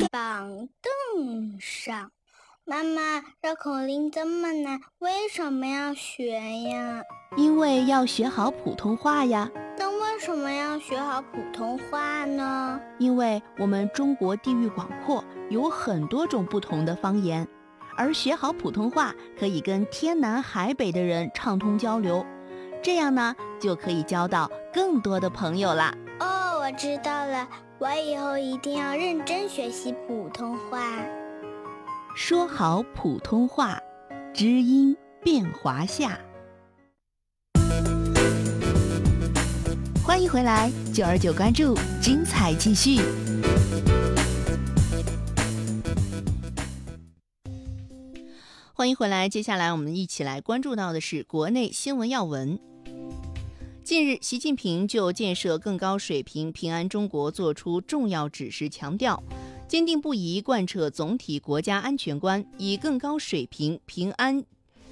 板凳上。妈妈，绕口令这么难，为什么要学呀？ 因为要学好普通话呀。 但为什么要学好普通话呢？ 因为我们中国地域广阔，有很多种不同的方言，而学好普通话可以跟天南海北的人畅通交流，这样呢，就可以交到更多的朋友啦。 哦，我知道了，我以后一定要认真学习普通话。 说好普通话，知音变华夏。欢迎回来，929关注，精彩继续。欢迎回来，接下来我们一起来关注到的是国内新闻要闻。近日，习近平就建设更高水平平安中国作出重要指示，强调坚定不移贯彻总体国家安全观，以更高水平平安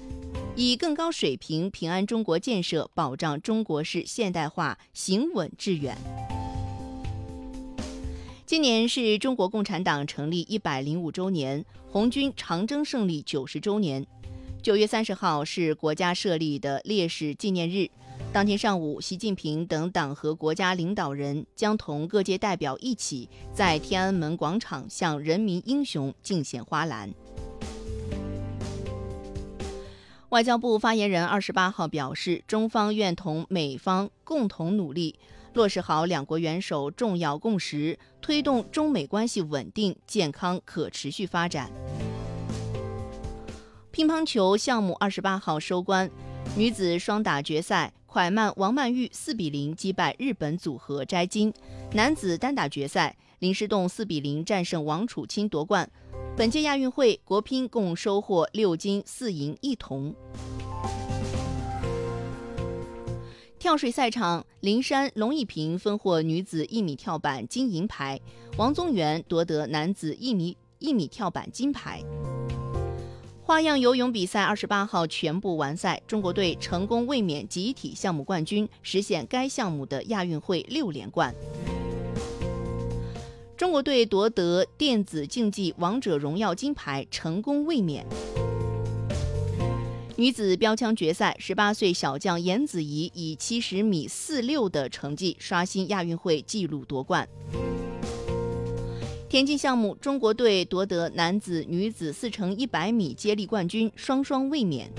中国建设保障中国式现代化行稳致远。今年是中国共产党成立105周年，红军长征胜利90周年。9月30号是国家设立的烈士纪念日。当天上午，习近平等党和国家领导人将同各界代表一起在天安门广场向人民英雄敬献花篮。外交部发言人28号表示，中方愿同美方共同努力，落实好两国元首重要共识，推动中美关系稳定、健康、可持续发展。乒乓球项目28号收官，女子双打决赛，蒯曼王曼玉4-0击败日本组合摘金；男子单打决赛，林诗栋4-0战胜王楚钦夺冠。本届亚运会，国乒共收获6金4银1铜。跳水赛场，林珊、龙一平分获女子1米跳板金银牌，王宗源夺得男子1米跳板金牌。花样游泳比赛28号全部完赛，中国队成功卫冕集体项目冠军，实现该项目的亚运会6连冠。中国队夺得电子竞技王者荣耀金牌，成功卫冕。女子标枪决赛，18岁小将颜子怡以70米46的成绩刷新亚运会纪录夺冠。田径项目，中国队夺得男子、女子4×100米接力冠军，双双卫冕。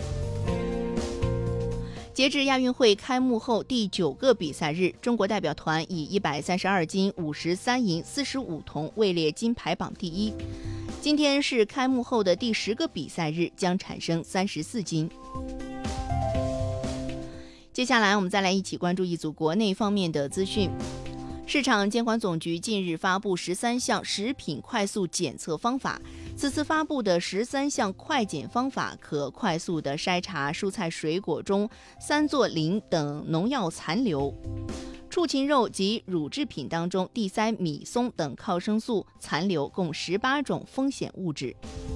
截至亚运会开幕后第9个比赛日，中国代表团以132金、53银、45铜位列金牌榜第一。今天是开幕后的第10个比赛日，将产生34金。接下来我们再来一起关注一组国内方面的资讯。市场监管总局近日发布13项食品快速检测方法，此次发布的13项快检方法可快速地筛查蔬菜水果中3唑磷等农药残留，畜禽肉及乳制品当中地塞米松等抗生素残留共18种风险物质。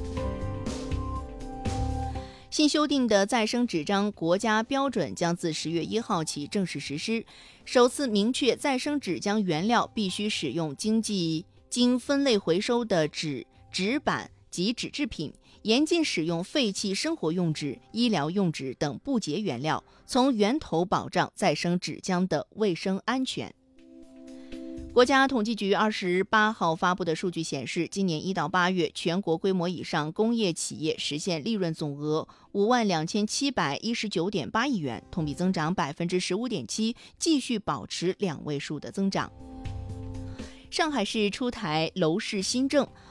新修订的再生纸张国家标准将自10月1号起正式实施，首次明确再生纸浆原料必须使用经分类回收的纸板及纸制品，严禁使用废弃生活用纸、医疗用纸等不洁原料，从源头保障再生纸浆的卫生安全。国家统计局28号发布的数据显示，今年1到8月，全国规模以上工业企业实现利润总额52719.8亿元，同比增长15.7%，继续保持2位数的增长。上海市出台楼市新政，